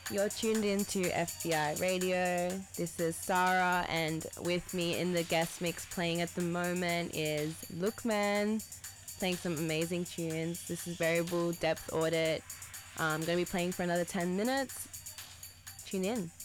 You're tuned into FBI Radio. This is Sarah, and with me in the guest mix playing at the moment is Lookman, playing some amazing tunes. This is Variable Depth Audit. I'm going to be playing for another 10 minutes. Tune in.